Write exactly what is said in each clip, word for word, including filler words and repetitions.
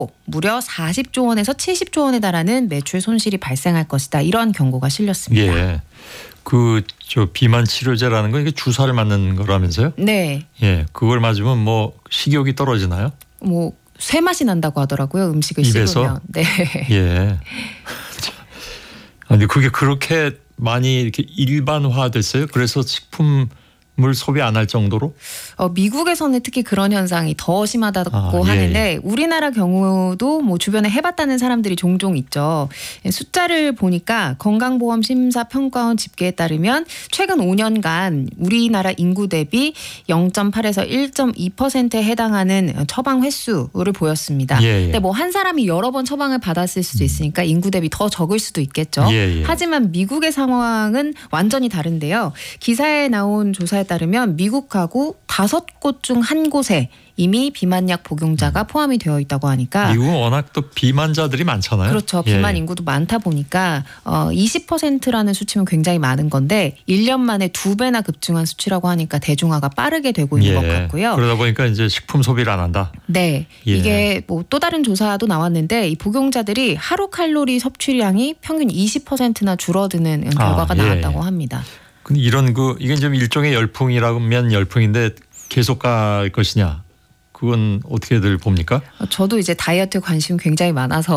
무려 사십조 원에서 칠십조 원에 달하는 매출 손실이 발생할 것이다. 이런 경고가 실렸습니다. 예. 그 저 비만 치료제라는 거 이게 주사를 맞는 거라면서요? 네. 예. 그걸 맞으면 뭐 식욕이 떨어지나요? 뭐 쇠 맛이 난다고 하더라고요. 음식을 입에서? 씹으면. 네. 예. 아니 그게 그렇게 많이 이렇게 일반화됐어요? 그래서 식품을 소비 안 할 정도로? 어, 미국에서는 특히 그런 현상이 더 심하다고 아, 예, 하는데 예. 우리나라 경우도 뭐 주변에 해봤다는 사람들이 종종 있죠. 숫자를 보니까 건강보험심사평가원 집계에 따르면 최근 오 년간 우리나라 인구 대비 영 점 팔에서 일 점 이 퍼센트에 해당하는 처방 횟수를 보였습니다. 예, 예. 근데 뭐 한 사람이 여러 번 처방을 받았을 수도 있으니까 인구 대비 더 적을 수도 있겠죠. 예, 예. 하지만 미국의 상황은 완전히 다른데요. 기사에 나온 조사에 따르면 미국 가구 다섯 곳 중 한 곳에 이미 비만약 복용자가 포함이 되어 있다고 하니까 미국은 워낙 또 비만자들이 많잖아요. 그렇죠. 예. 비만 인구도 많다 보니까 어, 이십 퍼센트라는 수치면 굉장히 많은 건데 일 년 만에 두 배나 급증한 수치라고 하니까 대중화가 빠르게 되고 있는 예. 것 같고요. 그러다 보니까 이제 식품 소비를 안 한다. 네. 예. 이게 뭐 또 다른 조사도 나왔는데 이 복용자들이 하루 칼로리 섭취량이 평균 이십 퍼센트나 줄어드는 결과가 아, 예, 나왔다고 예. 합니다. 근데 이런 그 이게 좀 일종의 열풍이라면 열풍인데 계속 갈 것이냐? 그건 어떻게들 봅니까? 저도 이제 다이어트에 관심이 굉장히 많아서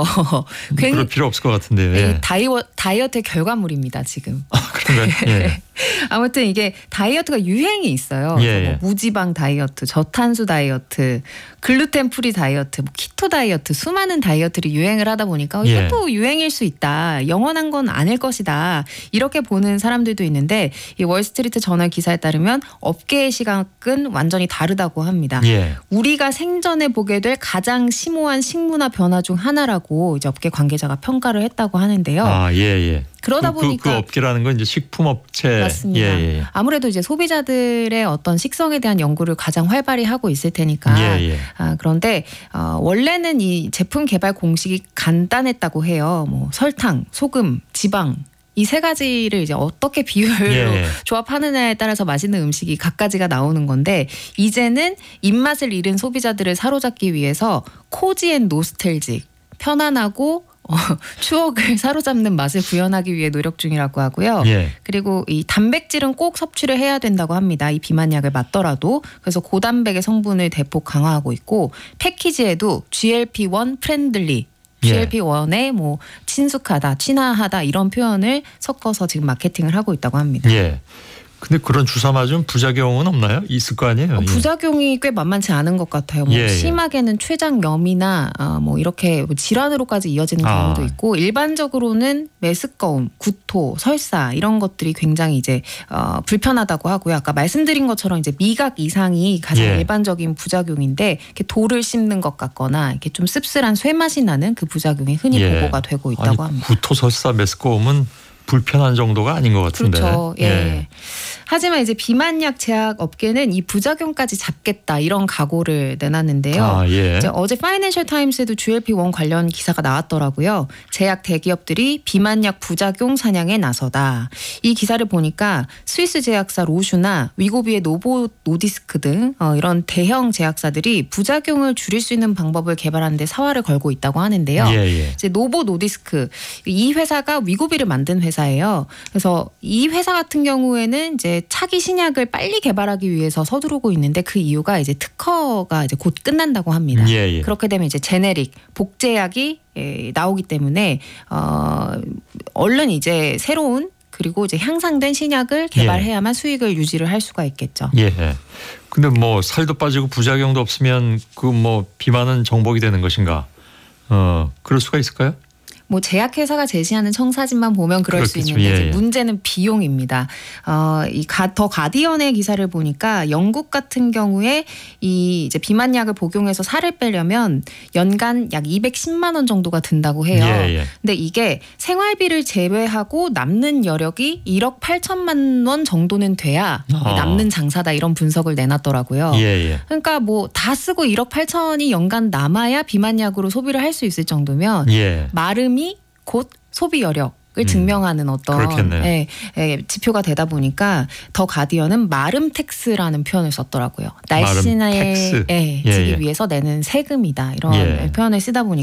그럴 필요 없을 것 같은데요. 예. 다이어, 다이어트의 결과물입니다 지금. 아, 그런가요? 예. 아무튼 이게 다이어트가 유행이 있어요. 예, 그래서 예. 뭐 무지방 다이어트, 저탄수 다이어트, 글루텐 프리 다이어트, 뭐 키토 다이어트, 수많은 다이어트를 유행을 하다 보니까 어, 예. 이것도 유행일 수 있다. 영원한 건 아닐 것이다. 이렇게 보는 사람들도 있는데 이 월스트리트 저널 기사에 따르면 업계의 시각은 완전히 다르다고 합니다. 예. 우리가 생전에 보게 될 가장 심오한 식문화 변화 중 하나라고 이제 업계 관계자가 평가를 했다고 하는데요. 아, 예, 예. 그러다 그, 보니까 그, 그 업계라는 건 이제 식품업체. 맞습니다. 예, 예. 아무래도 이제 소비자들의 어떤 식성에 대한 연구를 가장 활발히 하고 있을 테니까. 예, 예. 아, 그런데 어, 원래는 이 제품 개발 공식이 간단했다고 해요. 뭐 설탕, 소금, 지방. 이 세 가지를 이제 어떻게 비율로 예. 조합하느냐에 따라서 맛있는 음식이 각가지가 나오는 건데 이제는 입맛을 잃은 소비자들을 사로잡기 위해서 코지 앤 노스텔직 편안하고 어, 추억을 사로잡는 맛을 구현하기 위해 노력 중이라고 하고요. 예. 그리고 이 단백질은 꼭 섭취를 해야 된다고 합니다. 이 비만약을 맞더라도. 그래서 고단백의 성분을 대폭 강화하고 있고 패키지에도 지엘피 원 프렌들리 지엘피 원에 뭐 친숙하다, 친화하다 이런 표현을 섞어서 지금 마케팅을 하고 있다고 합니다. 예. 근데 그런 주사 맞으면 부작용은 없나요? 있을 거 아니에요? 어, 부작용이 꽤 만만치 않은 것 같아요. 뭐 예, 예. 심하게는 췌장염이나 어, 뭐 이렇게 질환으로까지 이어지는 경우도 아. 있고 일반적으로는 메스꺼움, 구토, 설사 이런 것들이 굉장히 이제 어, 불편하다고 하고요. 아까 말씀드린 것처럼 이제 미각 이상이 가장 예. 일반적인 부작용인데 이렇게 돌을 씹는 것 같거나 이렇게 좀 씁쓸한 쇠맛이 나는 그 부작용이 흔히 예. 보고가 되고 있다고 아니, 합니다. 구토, 설사, 메스꺼움은 불편한 정도가 아닌 것 같은데. 그렇죠. 예. 하지만 이제 비만약 제약 업계는 이 부작용까지 잡겠다 이런 각오를 내놨는데요. 아, 예. 이제 어제 파이낸셜 타임스에도 지엘피 원 관련 기사가 나왔더라고요. 제약 대기업들이 비만약 부작용 사냥에 나서다. 이 기사를 보니까 스위스 제약사 로슈나 위고비의 노보 노디스크 등 어, 이런 대형 제약사들이 부작용을 줄일 수 있는 방법을 개발하는 데 사활을 걸고 있다고 하는데요. 예, 예. 이제 노보 노디스크 이 회사가 위고비를 만든 회사예요. 그래서 이 회사 같은 경우에는 이제 차기 신약을 빨리 개발하기 위해서 서두르고 있는데 그 이유가 이제 특허가 이제 곧 끝난다고 합니다. 예, 예. 그렇게 되면 이제 제네릭 복제약이 예, 나오기 때문에 어, 얼른 이제 새로운 그리고 이제 향상된 신약을 개발해야만 수익을 유지를 할 수가 있겠죠. 예. 근데 뭐 살도 빠지고 부작용도 없으면 그 뭐 비만은 정복이 되는 것인가? 어, 그럴 수가 있을까요? 뭐 제약회사가 제시하는 청사진만 보면 그럴 수 그렇겠죠. 있는데 예, 이제 예. 문제는 비용입니다. 어, 이 더 가디언의 기사를 보니까 영국 같은 경우에 이 이제 비만약을 복용해서 살을 빼려면 연간 약 이백십만 원 정도가 든다고 해요. 예, 예. 근데 이게 생활비를 제외하고 남는 여력이 일억 팔천만 원 정도는 돼야 아. 남는 장사다 이런 분석을 내놨더라고요. 예, 예. 그러니까 뭐 다 쓰고 일억 팔천이 연간 남아야 비만약으로 소비를 할 수 있을 정도면 예. 마름이 곧 소비 여력 음. 증명하는 어떤 그렇겠네요. 예, 예, 지표가 되다 보니까 더 가디언은 마름 텍스라는 표현을 썼더라고요. 마름 날씬해 텍스. 예, 예, 지기 예. 위해서 내는 세금이다 이런 예. 표현을 쓰다 보니까